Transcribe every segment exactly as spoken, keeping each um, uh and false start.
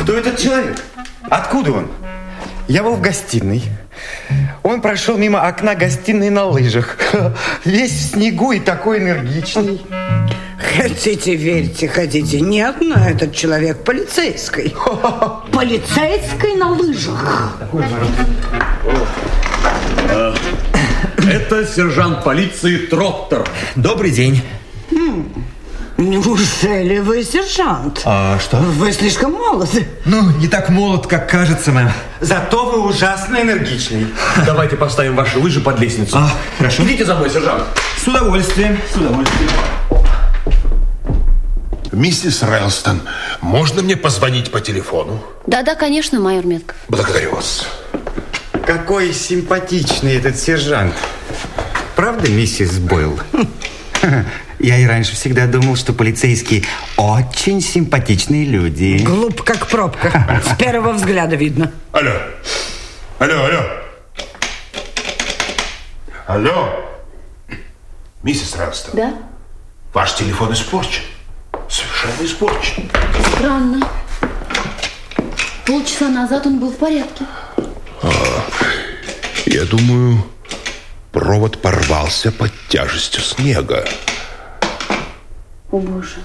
Кто этот человек? Откуда он? Я был в гостиной. Он прошел мимо окна гостиной на лыжах. Весь в снегу и такой энергичный. Хотите, верьте, хотите. Нет, но этот человек полицейский. Полицейский на лыжах? Это сержант полиции Троттер. Добрый день. Неужели вы сержант? А что? Вы слишком молоды. Ну, не так молод, как кажется, мэм. Зато вы ужасно энергичный. Давайте поставим ваши лыжи под лестницу. А, хорошо. Идите за мной, сержант. С удовольствием, с удовольствием. Миссис Рэлстон, можно мне позвонить по телефону? Да-да, конечно, майор Метков. Благодарю вас. Какой симпатичный этот сержант. Правда, миссис Бойл? Я и раньше всегда думал, что полицейские очень симпатичные люди. Глуп, как пробка. С первого взгляда видно. Алло. Алло, алло. Алло. Миссис Рэлстон. Да? Ваш телефон испорчен. Совершенно испорчен. Странно. Полчаса назад он был в порядке. А, я думаю, провод порвался под тяжестью снега. О, Боже.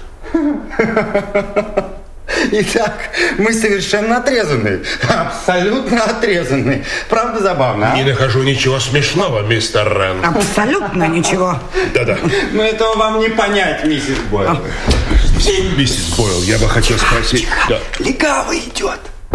Итак, мы совершенно отрезаны. Абсолютно отрезаны. Правда забавно, а? Не нахожу ничего смешного, мистер Рен. Абсолютно ничего. Да-да. Но этого вам не понять, миссис Бойл. Миссис Бойл, я бы хотел спросить... Да. Легавый идет.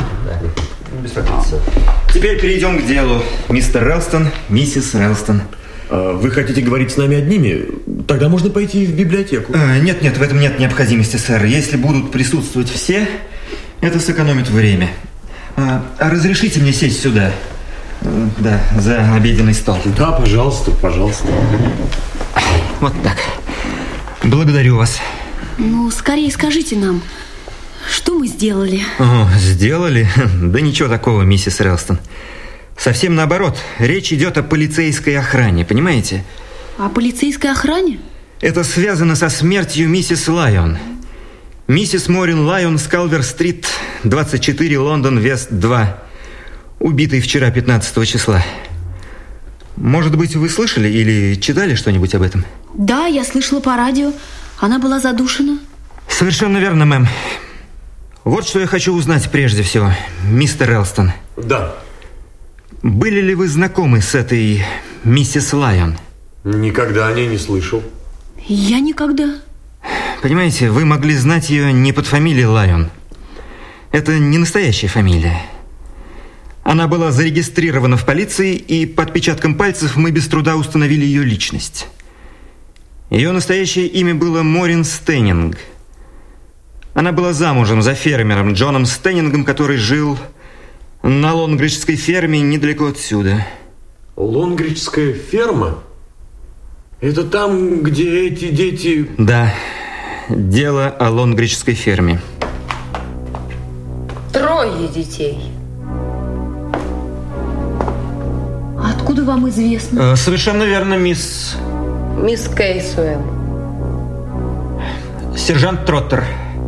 Теперь перейдем к делу. Мистер Рэлстон, миссис Рэлстон. А вы хотите говорить с нами одними? Тогда можно пойти в библиотеку. Нет, нет, в этом нет необходимости, сэр. Если будут присутствовать все, это сэкономит время. А, разрешите мне сесть сюда? Да, за обеденный стол. Да, пожалуйста, пожалуйста. Вот так. Благодарю вас. Ну, скорее скажите нам, что мы сделали? О, сделали? Да ничего такого, миссис Рэлстон. Совсем наоборот. Речь идет о полицейской охране, понимаете? О полицейской охране? Это связано со смертью миссис Лайон. Миссис Морин Лайон с Калвер-стрит, двадцать четыре, Лондон, Вест два. Убитой вчера, пятнадцатого числа. Может быть, вы слышали или читали что-нибудь об этом? Да, я слышала по радио. Она была задушена. Совершенно верно, мэм. Вот что я хочу узнать прежде всего, мистер Рэлстон. Да. Были ли вы знакомы с этой миссис Лайон? Никогда о ней не слышал. Я никогда. Понимаете, вы могли знать ее не под фамилией Лайон. Это не настоящая фамилия. Она была зарегистрирована в полиции, и по отпечаткам пальцев мы без труда установили ее личность. Ее настоящее имя было Морин Стеннинг. Она была замужем за фермером Джоном Стеннингом, который жил на Лонгриджской ферме недалеко отсюда. Лонгриджская ферма? Это там, где эти дети... Да, дело о Лонгриджской ферме. Трое детей. Откуда вам известно? Э, совершенно верно, мисс... Мисс Кейсуэлл. Сержант Троттер.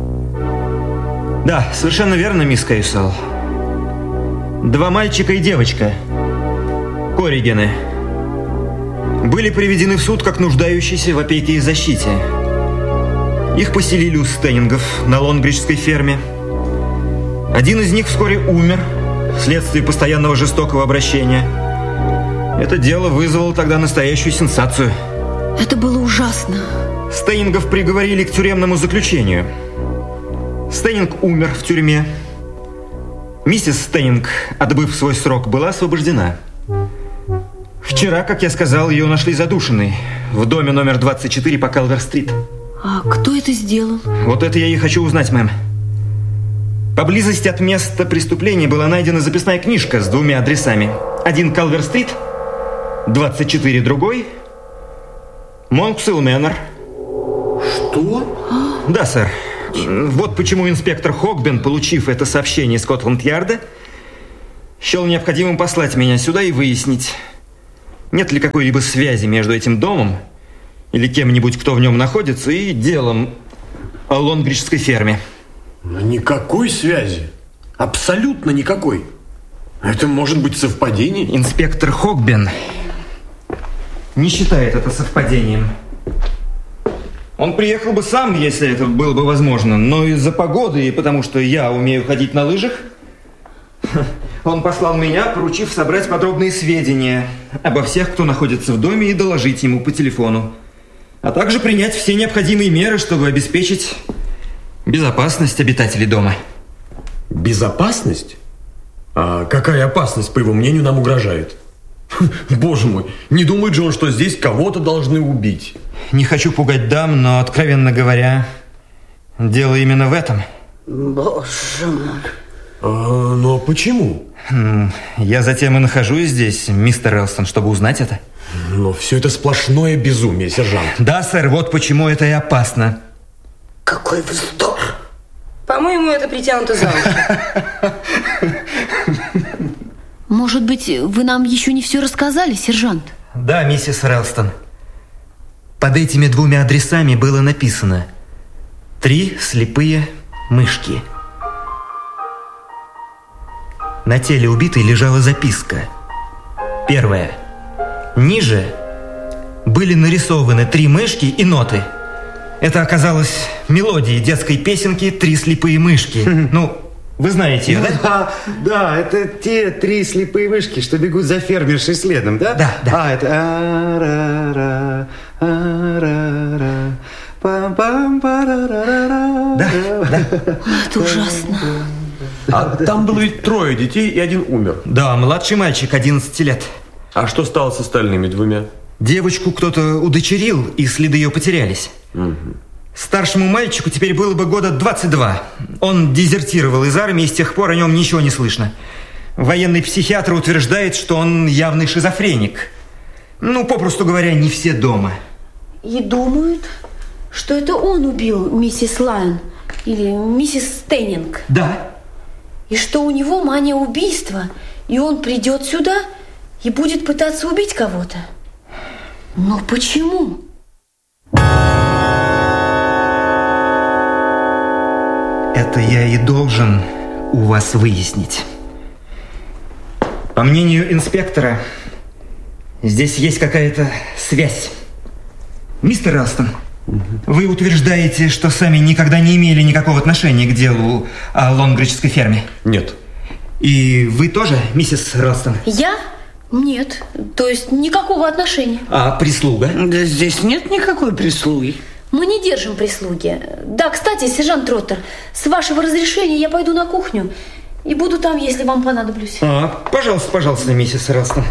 Да, совершенно верно, мисс Кейсуэлл. Два мальчика и девочка. Корригены. Были приведены в суд как нуждающиеся в опеке и защите. Их поселили у Стеннингов на Лонгриджской ферме. Один из них вскоре умер вследствие постоянного жестокого обращения. Это дело вызвало тогда настоящую сенсацию. Это было ужасно. Стеннингов приговорили к тюремному заключению. Стеннинг умер в тюрьме. Миссис Стеннинг, отбыв свой срок, была освобождена. Вчера, как я сказал, ее нашли задушенной в доме номер двадцать четыре по Калвер-стрит. А кто это сделал? Вот это я и хочу узнать, мэм. Поблизости от места преступления была найдена записная книжка с двумя адресами. Один Калвер-стрит, двадцать четыре другой, Монксвилл Мэннер. Что? Да, сэр. Вот почему инспектор Хогбен, получив это сообщение из Скотланд-Ярда, счел необходимым послать меня сюда и выяснить, нет ли какой-либо связи между этим домом или кем-нибудь, кто в нем находится, и делом о Лонгриджской ферме. Но никакой связи. Абсолютно никакой. Это может быть совпадение? Инспектор Хогбен не считает это совпадением. Он приехал бы сам, если это было бы возможно, но из-за погоды и потому что я умею ходить на лыжах, он послал меня, поручив собрать подробные сведения обо всех, кто находится в доме, и доложить ему по телефону, а также принять все необходимые меры, чтобы обеспечить безопасность обитателей дома. Безопасность? А какая опасность, по его мнению, нам угрожает? Боже мой, не думает же он, что здесь кого-то должны убить. Не хочу пугать дам, но, откровенно говоря, дело именно в этом. Боже мой. А, но почему? Я затем и нахожусь здесь, мистер Элстон, чтобы узнать это. Но все это сплошное безумие, сержант. Да, сэр, вот почему это и опасно. Какой вздор. По-моему, это притянуто за уши. Может быть, вы нам еще не все рассказали, сержант? Да, миссис Рэлстон. Под этими двумя адресами было написано «Три слепые мышки». На теле убитой лежала записка. Первая. Ниже были нарисованы три мышки и ноты. Это оказалось мелодией детской песенки «Три слепые мышки». Ну, вы знаете ее, да? Да, да, это те три слепые мышки, что бегут за фермершей следом, да? Да, да. А, это... а-ра-ра, а-ра-ра, пам-пам-парарара. Да, да. Это ужасно. А там было ведь трое детей, и один умер. Да, младший мальчик, одиннадцати лет. А что стало с остальными двумя? Девочку кто-то удочерил, и следы ее потерялись. Угу. Старшему мальчику теперь было бы года двадцать два. Он дезертировал из армии, и с тех пор о нем ничего не слышно. Военный психиатр утверждает, что он явный шизофреник. Ну, попросту говоря, не все дома. И думают, что это он убил миссис Лайон или миссис Стейнинг. Да. И что у него мания убийства, и он придет сюда и будет пытаться убить кого-то. Но почему? Это я и должен у вас выяснить. По мнению инспектора, здесь есть какая-то связь. Мистер Ралстон, вы утверждаете, что сами никогда не имели никакого отношения к делу о лонгриджской ферме? Нет. И вы тоже, миссис Ралстон? Я? Нет. То есть никакого отношения. А прислуга? Да здесь нет никакой прислуги. Мы не держим прислуги. Да, кстати, сержант Троттер, с вашего разрешения я пойду на кухню и буду там, если вам понадоблюсь. А, пожалуйста, пожалуйста, миссис Ралстон.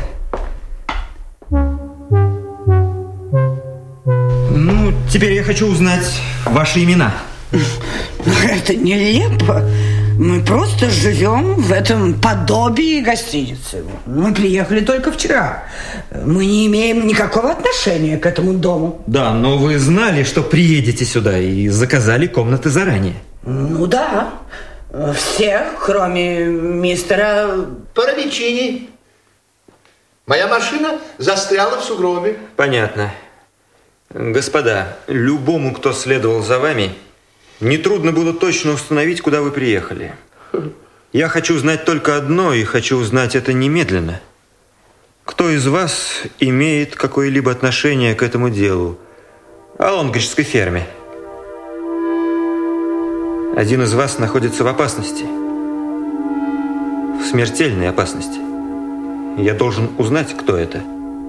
Ну, теперь я хочу узнать ваши имена. Это нелепо. Мы просто живем в этом подобии гостиницы. Мы приехали только вчера. Мы не имеем никакого отношения к этому дому. Да, но вы знали, что приедете сюда и заказали комнаты заранее. Ну да. Все, кроме мистера... Паравичини. Моя машина застряла в сугробе. Понятно. Господа, любому, кто следовал за вами, нетрудно было точно установить, куда вы приехали. Я хочу знать только одно, и хочу узнать это немедленно. Кто из вас имеет какое-либо отношение к этому делу о лонгриджской ферме? Один из вас находится в опасности. В смертельной опасности. Я должен узнать, кто это.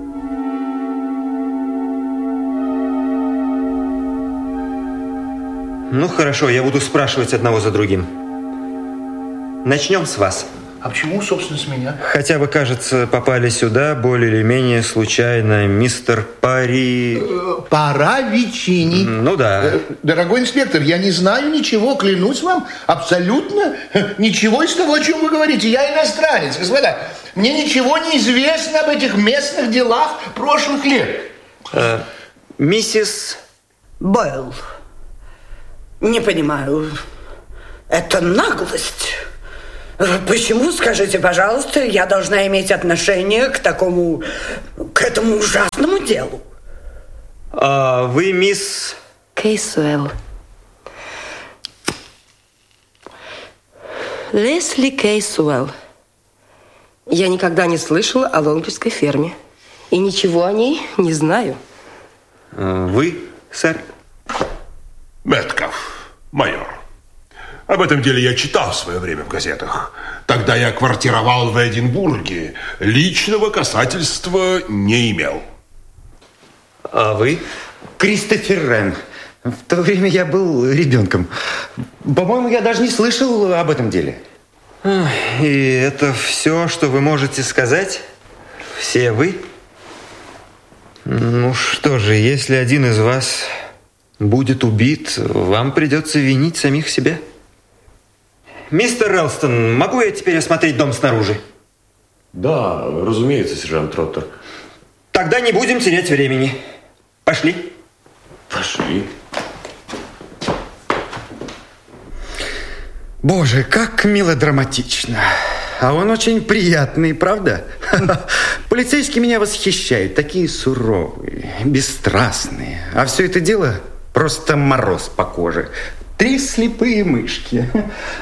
Ну, хорошо, я буду спрашивать одного за другим. Начнем с вас. А почему, собственно, с меня? Хотя вы, кажется, попали сюда более или менее случайно, мистер Пари... Паравичини. Ну да. Дорогой инспектор, я не знаю ничего, клянусь вам, абсолютно ничего из того, о чем вы говорите. Я иностранец, господа. Мне ничего не известно об этих местных делах прошлых лет. Э, миссис... Бойл. Не понимаю. Это наглость. Почему, скажите, пожалуйста, я должна иметь отношение к такому, к этому ужасному делу? А вы мисс... Кейсуэлл. Лесли Кейсуэлл. Я никогда не слышала о лонгридской ферме. И ничего о ней не знаю. Вы, сэр? Мэтков, майор. Об этом деле я читал в свое время в газетах. Тогда я квартировал в Эдинбурге. Личного касательства не имел. А вы? Кристофер Рен. В то время я был ребенком. По-моему, я даже не слышал об этом деле. И это все, что вы можете сказать? Все вы? Ну что же, если один из вас будет убит, вам придется винить самих себя. Мистер Рэлстон, могу я теперь осмотреть дом снаружи? Да, разумеется, сержант Троттер. Тогда не будем терять времени. Пошли. Пошли. Боже, как мелодраматично. А он очень приятный, правда? Полицейские меня восхищают. Такие суровые, бесстрастные. А все это дело просто мороз по коже. Три слепые мышки.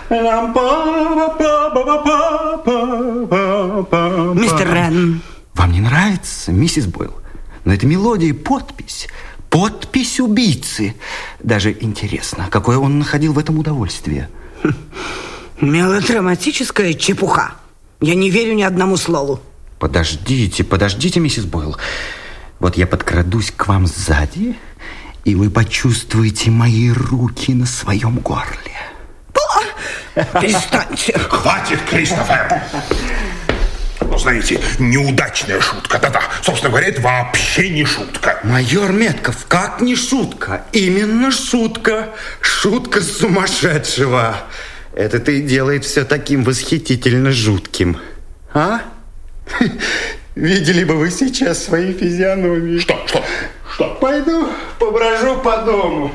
Мистер Рен. Вам не нравится, миссис Бойл? Но это мелодия и подпись. Подпись убийцы. Даже интересно, какое он находил в этом удовольствие. Мелодраматическая чепуха. Я не верю ни одному слову. Подождите, подождите, миссис Бойл. Вот я подкрадусь к вам сзади, и вы почувствуете мои руки на своем горле. Перестаньте. Хватит, Кристофер! Ну, знаете, неудачная шутка. Да-да, собственно говоря, это вообще не шутка. Майор Метков, как не шутка? Именно шутка. Шутка сумасшедшего. Это-то и делает все таким восхитительно жутким. А? Видели бы вы сейчас свои физиономии. Что? Что? Что? Пойду поброжу по дому.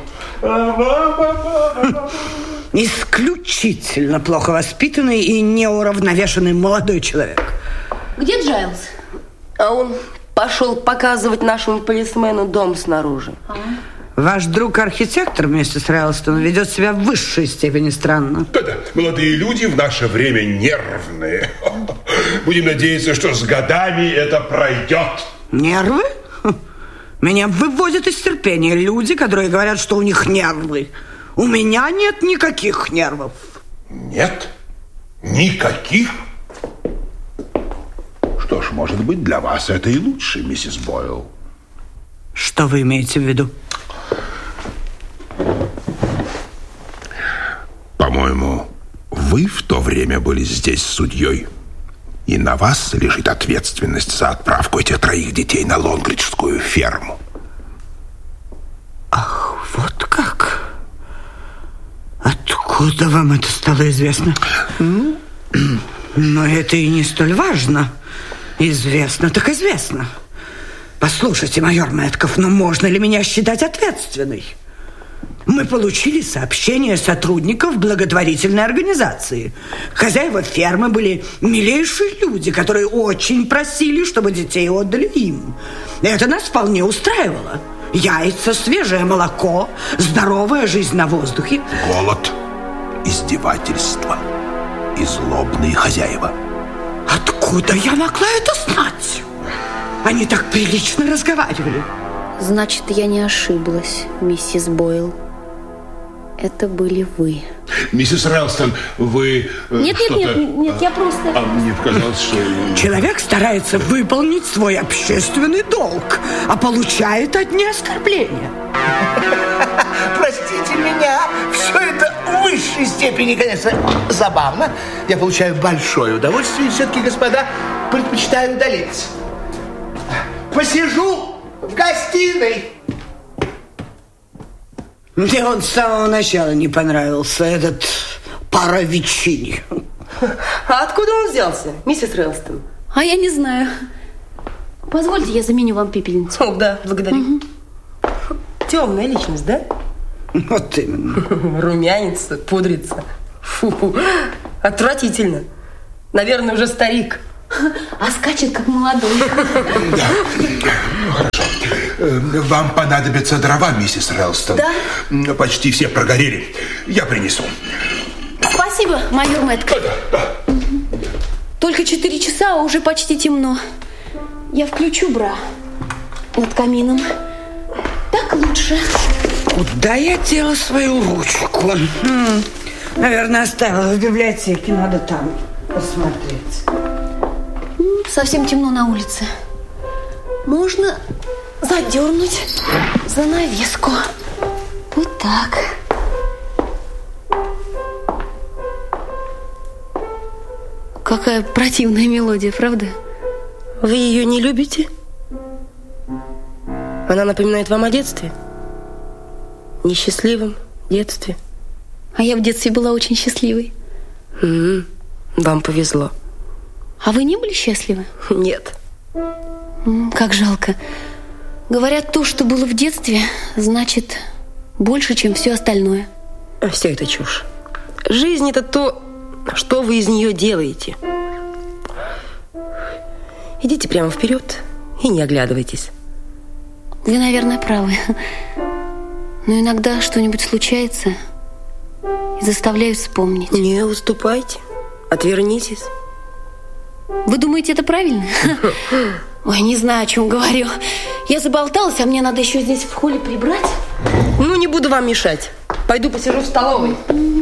Исключительно плохо воспитанный и неуравновешенный молодой человек. Где Джайлз? А он пошел показывать нашему полисмену дом снаружи. А? Ваш друг-архитектор, миссис Рэлстон, ведет себя в высшей степени странно. Да-да, молодые люди в наше время нервные. Будем надеяться, что с годами это пройдет. Нервы? Меня выводят из терпения люди, которые говорят, что у них нервы. У меня нет никаких нервов. Нет? Никаких? Что ж, может быть, для вас это и лучше, миссис Бойл. Что вы имеете в виду? По-моему, вы в то время были здесь судьей, и на вас лежит ответственность за отправку этих троих детей на лонгриджскую ферму. Ах, вот как? Откуда вам это стало известно? Но это и не столь важно. Известно так известно. Послушайте, майор Мэтков, но можно ли меня считать ответственной? Мы получили сообщение сотрудников благотворительной организации. Хозяева фермы были милейшие люди, которые очень просили, чтобы детей отдали им. Это нас вполне устраивало. Яйца, свежее молоко, здоровая жизнь на воздухе. Голод, издевательство и злобные хозяева. Откуда я могла это знать? Они так прилично разговаривали. Значит, я не ошиблась, миссис Бойл. Это были вы. Миссис Рэлстон, вы... Нет, нет, нет, нет, я просто... А мне показалось, что... Человек старается выполнить свой общественный долг, а получает одни оскорбления. Простите меня, все это в высшей степени, конечно, забавно. Я получаю большое удовольствие, и все-таки, господа, предпочитаю удалиться. Посижу в гостиной. Мне он с самого начала не понравился, этот Паровичини. А откуда он взялся, миссис Рэлстон? А я не знаю. Позвольте, я заменю вам пепельницу. О, да, благодарю. Угу. Темная личность, да? Вот именно. Румянится, пудрится. Фу, отвратительно. Наверное, уже старик. А скачет, как молодой. Да, ну, хорошо. Вам понадобятся дрова, миссис Рэлстон. Да? Почти все прогорели. Я принесу. Спасибо. Спасибо, майор Мэтков. Да, да. Только четыре часа, а уже почти темно. Я включу бра над камином. Так лучше. Куда я дела свою ручку? М-м, наверное, оставила в библиотеке. Надо там посмотреть. Совсем темно на улице. Можно задернуть занавеску. Вот так. Какая противная мелодия, правда? Вы ее не любите? Она напоминает вам о детстве? Несчастливом детстве? А я в детстве была очень счастливой. М-м, вам повезло. А вы не были счастливы? Нет. М, как жалко. Говорят, то, что было в детстве, значит больше, чем все остальное. Все это чушь. Жизнь – это то, что вы из нее делаете. Идите прямо вперед и не оглядывайтесь. Вы, наверное, правы. Но иногда что-нибудь случается и заставляет вспомнить. Не уступайте, отвернитесь. Вы думаете, это правильно? Ой, не знаю, о чем говорю. Я заболталась, а мне надо еще здесь в холле прибрать. Ну, не буду вам мешать. Пойду посижу в столовой.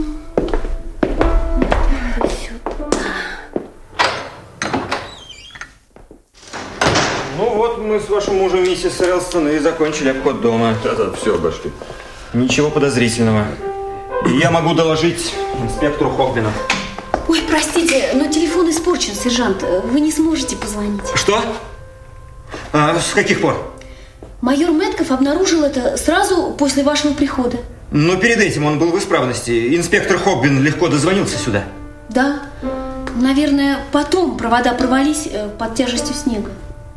Ну вот, мы с вашим мужем, миссис Рэлстон, и закончили обход дома. Да-да, все обошли. Ничего подозрительного. И я могу доложить инспектору Хогбину. Ой, простите, но телефон испорчен, сержант. Вы не сможете позвонить. Что? А, с каких пор? Майор Мэтков обнаружил это сразу после вашего прихода. Но перед этим он был в исправности. Инспектор Хогбин легко дозвонился сюда. Да. Наверное, потом провода провались под тяжестью снега.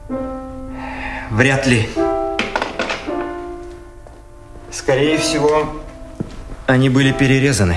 Вряд ли. Скорее всего, они были перерезаны.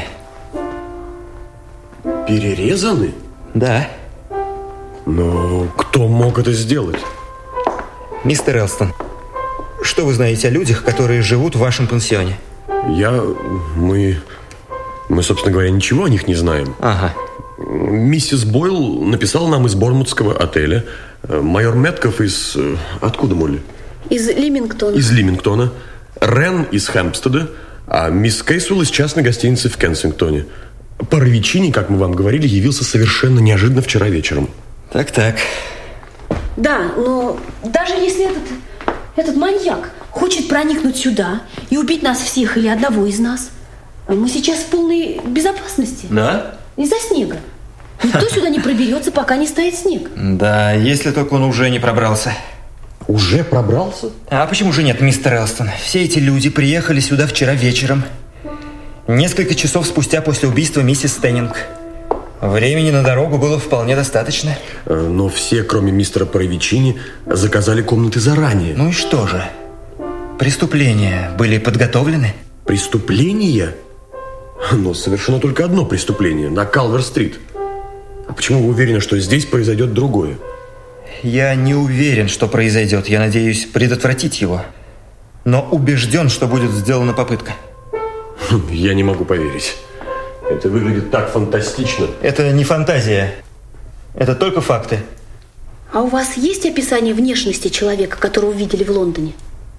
Перерезаны? Да. Но кто мог это сделать? Мистер Элстон, что вы знаете о людях, которые живут в вашем пансионе? Я... Мы... Мы, собственно говоря, ничего о них не знаем. Ага. Миссис Бойл написала нам из Борнмутского отеля. Майор Мэтков из... Откуда, Молли? Из Лимингтона. Из Лимингтона. Рен из Хэмпстеда. А мисс Кейсвелл из частной гостиницы в Кенсингтоне. Паровичини, как мы вам говорили, явился совершенно неожиданно вчера вечером. Так-так. Да, но даже если этот, этот маньяк хочет проникнуть сюда и убить нас всех или одного из нас, мы сейчас в полной безопасности. Да? Из-за снега. Никто сюда не проберется, пока не стоит снег. Да, если только он уже не пробрался. Уже пробрался? А почему же нет, мистер Элстон? Все эти люди приехали сюда вчера вечером. Несколько часов спустя после убийства миссис Стеннинг. Времени на дорогу было вполне достаточно. Но все, кроме мистера Паровичини, заказали комнаты заранее. Ну и что же? Преступления были подготовлены? Преступления? Но совершено только одно преступление на Калвер-стрит. А почему вы уверены, что здесь произойдет другое? Я не уверен, что произойдет. Я надеюсь предотвратить его. Но убежден, что будет сделана попытка. Я не могу поверить. Это выглядит так фантастично. Это не фантазия. Это только факты. А у вас есть описание внешности человека, которого видели в Лондоне?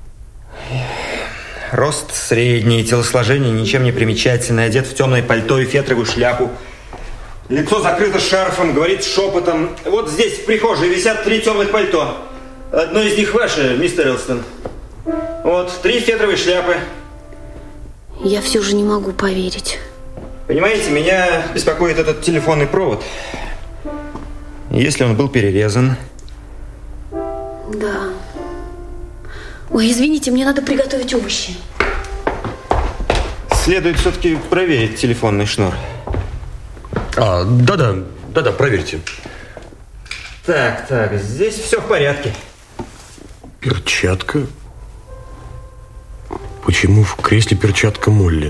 Рост средний, телосложение ничем не примечательное, одет в темное пальто и фетровую шляпу. Лицо закрыто шарфом, говорит шепотом. Вот здесь, в прихожей, висят три темных пальто. Одно из них ваше, мистер Элстон. Вот, три фетровые шляпы. Я все же не могу поверить. Понимаете, меня беспокоит этот телефонный провод. Если он был перерезан... Да. Ой, извините, мне надо приготовить овощи. Следует все-таки проверить телефонный шнур. А, да-да, да-да, проверьте. Так, так, здесь все в порядке. Перчатка? Почему в кресле перчатка Молли?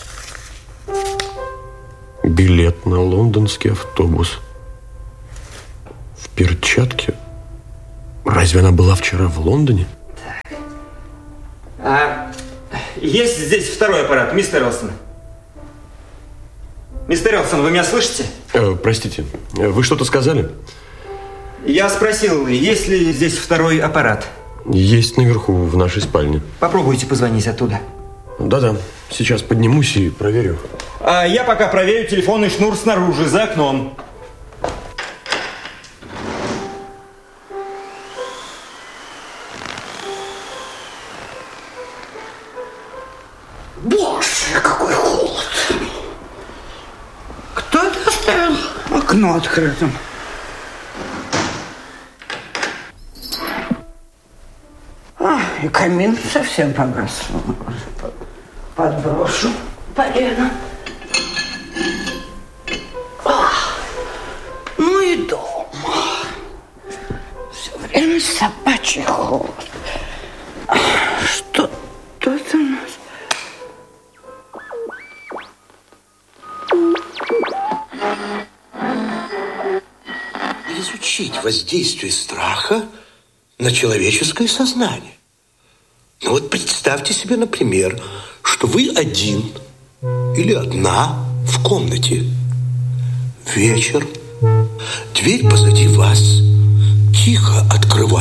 Билет на лондонский автобус. В перчатке? Разве она была вчера в Лондоне? Так. А есть здесь второй аппарат, мистер Элстон? Мистер Элсон, вы меня слышите? Э, простите, вы что-то сказали? Я спросил, есть ли здесь второй аппарат? Есть наверху, в нашей спальне. Попробуйте позвонить оттуда. Да-да, сейчас поднимусь и проверю. А я пока проверю телефонный шнур снаружи, за окном. Боже, какой холод! Кто-то оставил окно открытым. А, и камин совсем погас. Подброшу полено. А, ну и дом. Все время собачий холод. Что тут у нас? Изучить воздействие страха на человеческое сознание. Ну вот представьте себе, например, что вы один или одна в комнате. Вечер, дверь позади вас тихо открывается.